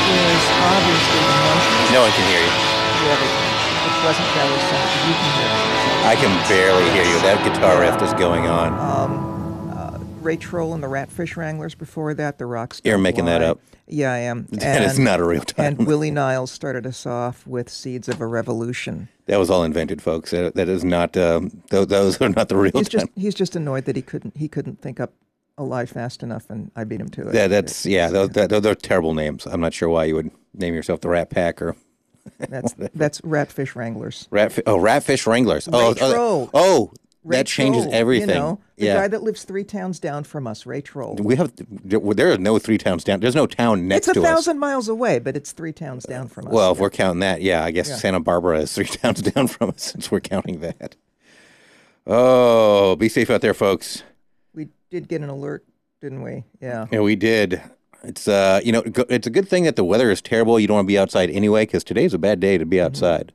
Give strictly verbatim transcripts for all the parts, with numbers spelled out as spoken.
is obviously the Monkees. No one can hear you. Yeah, the, the Pleasant Valley Center. You can hear me. I can barely hear you. That guitar riff is going on. Um, uh, Ray Troll and the Ratfish Wranglers before that, the Rocks Don't You're making Lie. that up. Yeah, I am. That and, is not a real time. And Willie Niles started us off with Seeds of a Revolution. That was all invented, folks. That, that is not. Um, th- those are not the real He's time. just he's just annoyed that he couldn't he couldn't think up a lie fast enough, and I beat him to it. Yeah, that's yeah. Those, that, those are terrible names. I'm not sure why you would name yourself the Rat Pack or That's that's Ratfish Wranglers. Rat. Oh, Ratfish Wranglers. Ray Oh, Troll. oh, oh, Ray that changes Troll, everything. You know, the yeah. guy that lives three towns down from us, Ray Troll. We have there are no three towns down. There's no town next It's to a us. thousand miles away, but it's three towns down from us. Well, if we're counting that, yeah, I guess Yeah. Santa Barbara is three towns down from us since we're counting that. Oh, be safe out there, folks. We did get an alert, didn't we? Yeah. Yeah, we did. It's uh, you know, go- it's a good thing that the weather is terrible. You don't want to be outside anyway, because today's a bad day to be outside.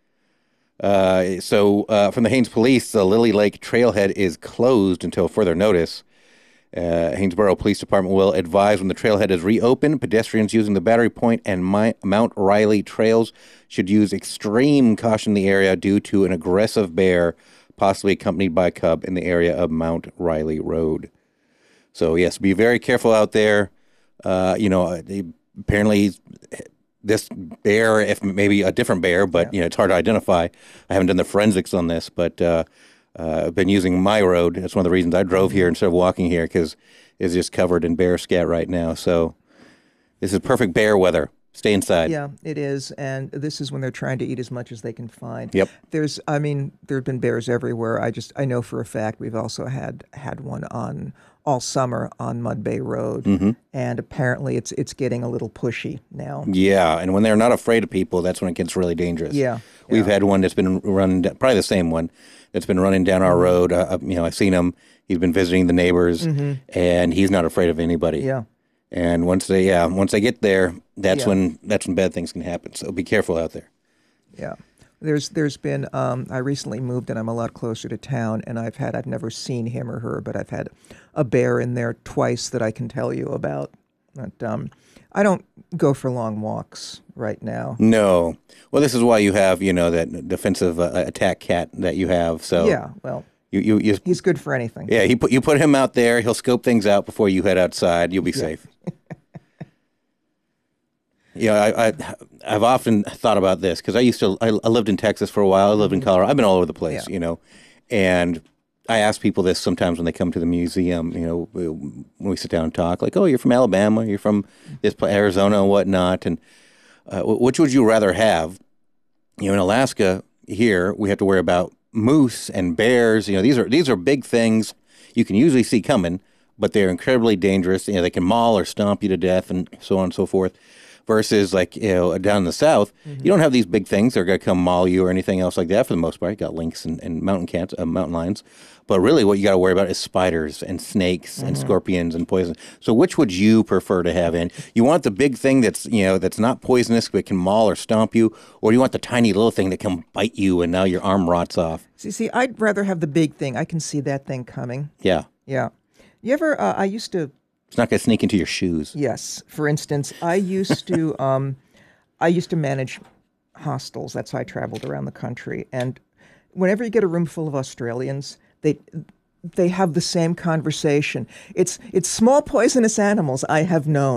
Uh, so uh, from the Haines Police, the Lily Lake Trailhead is closed until further notice. Uh, Haynesboro Police Department will advise when the trailhead is reopened. Pedestrians using the Battery Point and Mi- Mount Riley trails should use extreme caution in the area due to an aggressive bear, possibly accompanied by a cub, in the area of Mount Riley Road. So yes, be very careful out there. Uh, you know, they, apparently this bear, if maybe a different bear, but Yeah. you know, it's hard to identify. I haven't done the forensics on this, but uh, uh, I've been using my road. That's one of the reasons I drove here instead of walking here, because it's just covered in bear scat right now. So this is perfect bear weather. Stay inside. Yeah, it is, and this is when they're trying to eat as much as they can find. Yep. There's, I mean, there have been bears everywhere. I just, I know for a fact we've also had had one on all summer on Mud Bay Road, Mm-hmm. and apparently it's it's getting a little pushy now. Yeah, and when they're not afraid of people, that's when it gets really dangerous. Yeah, We've yeah. had one that's been running, probably the same one, that's been running down our road. Uh, you know, I've seen him. He's been visiting the neighbors, and he's not afraid of anybody. Yeah. And once they, yeah, once they get there, that's Yeah. when that's when bad things can happen. So be careful out there. Yeah. There's there's been um, I recently moved and I'm a lot closer to town, and I've had I've never seen him or her, but I've had a bear in there twice that I can tell you about. But um, I don't go for long walks right now. No, well, this is why you have, you know, that defensive uh, attack cat that you have. So Yeah, well, you you, you he's good for anything. yeah, he put you put him out there. He'll scope things out before you head outside. You'll be safe. Yeah, I, I I've often thought about this because I used to I, I lived in Texas for a while. I lived in Colorado. I've been all over the place, Yeah. you know, and I ask people this sometimes when they come to the museum. You know, when we sit down and talk, like, "Oh, you're from Alabama. You're from this pla- Arizona and whatnot." And uh, wh- which would you rather have? You know, in Alaska, here we have to worry about moose and bears. You know, these are these are big things you can usually see coming, but they're incredibly dangerous. You know, they can maul or stomp you to death, and so on and so forth. Versus, like, you know, down in the south, you don't have these big things that are going to come maul you or anything else like that for the most part. You got lynx and, and mountain cats, uh, mountain lions. But really what you got to worry about is spiders and snakes and scorpions and poison. So which would you prefer to have in? You want the big thing that's, you know, that's not poisonous but can maul or stomp you, or do you want the tiny little thing that can bite you and now your arm rots off? See, see, I'd rather have the big thing. I can see that thing coming. Yeah. Yeah. You ever? Uh, I used to. It's not going to sneak into your shoes. Yes. For instance, I used to. um, I used to manage hostels. That's how I traveled around the country. And whenever you get a room full of Australians, they they have the same conversation. It's it's small poisonous animals I have known.